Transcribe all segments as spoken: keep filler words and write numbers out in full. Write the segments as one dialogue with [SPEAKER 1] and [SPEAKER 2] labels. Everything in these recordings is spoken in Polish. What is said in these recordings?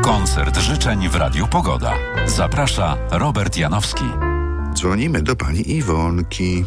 [SPEAKER 1] Koncert życzeń w Radiu Pogoda. Zaprasza Robert Janowski.
[SPEAKER 2] Dzwonimy do pani Iwonki.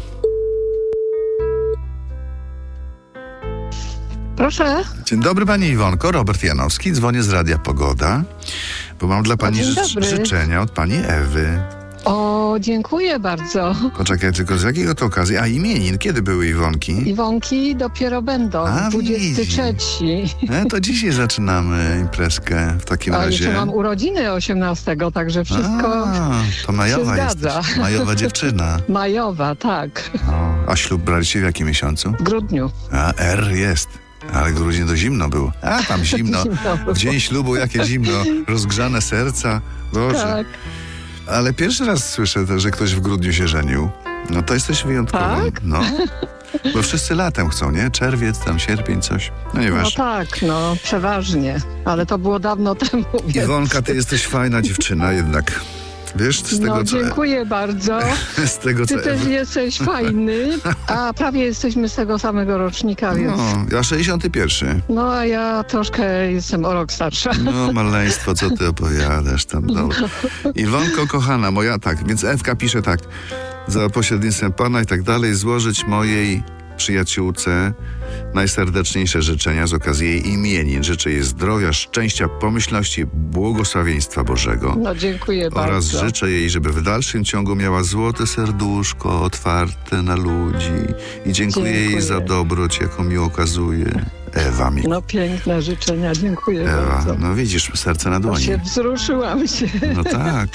[SPEAKER 3] Proszę.
[SPEAKER 2] Dzień dobry pani Iwonko, Robert Janowski. Dzwonię z Radia Pogoda, bo mam dla pani ży- życzenia od pani Ewy.
[SPEAKER 3] O, dziękuję bardzo.
[SPEAKER 2] Poczekaj, tylko z jakiego to okazji? A imienin, kiedy były Iwonki?
[SPEAKER 3] Iwonki dopiero będą,
[SPEAKER 2] A,
[SPEAKER 3] dwudziestego trzeciego.
[SPEAKER 2] E, to dzisiaj zaczynamy imprezkę w takim
[SPEAKER 3] A
[SPEAKER 2] razie.
[SPEAKER 3] jeszcze mam urodziny osiemnastego, także wszystko
[SPEAKER 2] A, to majowa
[SPEAKER 3] się
[SPEAKER 2] jesteś.
[SPEAKER 3] zgadza.
[SPEAKER 2] Majowa dziewczyna.
[SPEAKER 3] Majowa, tak.
[SPEAKER 2] O, a ślub braliście w jakim miesiącu?
[SPEAKER 3] W grudniu.
[SPEAKER 2] A, R jest. Ale grudzień to zimno było. A, tam zimno.
[SPEAKER 3] Zimno było.
[SPEAKER 2] W dzień ślubu jakie zimno. Rozgrzane serca. Boże.
[SPEAKER 3] Tak.
[SPEAKER 2] Ale pierwszy raz słyszę też, że ktoś w grudniu się żenił. No to jest coś wyjątkowego.
[SPEAKER 3] Tak?
[SPEAKER 2] No. Bo wszyscy latem chcą, nie? Czerwiec, tam sierpień, coś. No nie
[SPEAKER 3] No
[SPEAKER 2] wiesz.
[SPEAKER 3] tak, no przeważnie. Ale to było dawno temu. Więc...
[SPEAKER 2] Iwonka, ty jesteś fajna dziewczyna jednak. Wiesz, z tego
[SPEAKER 3] No
[SPEAKER 2] co...
[SPEAKER 3] dziękuję bardzo.
[SPEAKER 2] Z tego co...
[SPEAKER 3] Ty też jesteś fajny, a prawie jesteśmy z tego samego rocznika, więc...
[SPEAKER 2] No, ja sześćdziesiąty pierwszy.
[SPEAKER 3] No a ja troszkę jestem o rok starsza.
[SPEAKER 2] No, maleństwo, co ty opowiadasz tam, dobra. Iwonko, kochana moja, tak, więc Ewka pisze tak, za pośrednictwem Pana i tak dalej, złożyć mojej przyjaciółce najserdeczniejsze życzenia z okazji jej imienin. Życzę jej zdrowia, szczęścia, pomyślności, błogosławieństwa Bożego.
[SPEAKER 3] No dziękuję
[SPEAKER 2] Oraz
[SPEAKER 3] bardzo.
[SPEAKER 2] życzę jej, żeby w dalszym ciągu miała złote serduszko otwarte na ludzi. I dziękuję, jej
[SPEAKER 3] Dziękuję.
[SPEAKER 2] za dobroć, jaką mi okazuje. Ewa mi.
[SPEAKER 3] No piękne życzenia, dziękuję
[SPEAKER 2] Ewa,
[SPEAKER 3] bardzo.
[SPEAKER 2] no widzisz, serce na
[SPEAKER 3] No
[SPEAKER 2] dłoni.
[SPEAKER 3] się wzruszyłam się.
[SPEAKER 2] No tak.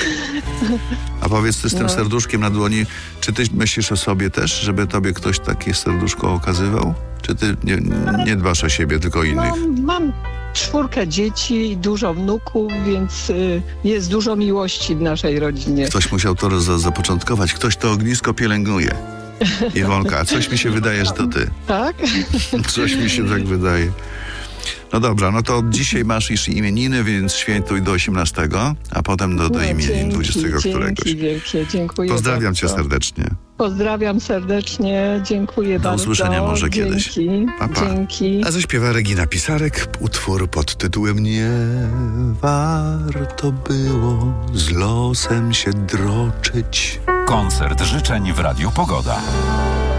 [SPEAKER 2] A powiedz, ty z tym
[SPEAKER 3] No.
[SPEAKER 2] serduszkiem na dłoni, czy ty myślisz o sobie też, żeby tobie ktoś takie serduszko okazywał? Czy ty nie, nie dbasz o siebie, tylko o innych?
[SPEAKER 3] No, mam czwórkę dzieci, dużo wnuków, więc y, jest dużo miłości w naszej rodzinie.
[SPEAKER 2] Ktoś musiał to za, zapoczątkować. Ktoś to ognisko pielęgnuje. Iwonka, a coś mi się wydaje, że to ty.
[SPEAKER 3] Tak?
[SPEAKER 2] Coś mi się tak wydaje. No dobra, no to dzisiaj masz już imieniny, więc świętuj do osiemnastego, a potem do, do
[SPEAKER 3] No,
[SPEAKER 2] imienin
[SPEAKER 3] dzięki,
[SPEAKER 2] dwudziestego któregoś.
[SPEAKER 3] Dzięki wielkie, dziękuję
[SPEAKER 2] Pozdrawiam
[SPEAKER 3] bardzo.
[SPEAKER 2] cię serdecznie.
[SPEAKER 3] Pozdrawiam serdecznie, dziękuję
[SPEAKER 2] Do
[SPEAKER 3] bardzo.
[SPEAKER 2] usłyszenia może kiedyś.
[SPEAKER 3] Dzięki,
[SPEAKER 2] Pa, pa.
[SPEAKER 3] dzięki.
[SPEAKER 2] A zaśpiewa Regina Pisarek utwór pod tytułem Nie warto było z losem się droczyć.
[SPEAKER 1] Koncert życzeń w Radiu Pogoda.